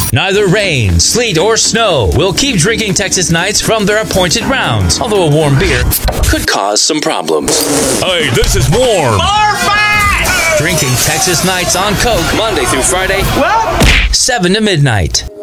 Neither rain, sleet, or snow will keep drinking Texas Nights from their appointed rounds, although a warm beer could cause some problems. Hey, this is warm. Bar fight! Drinking Texas Nights on Coke Monday through Friday, 7 to midnight.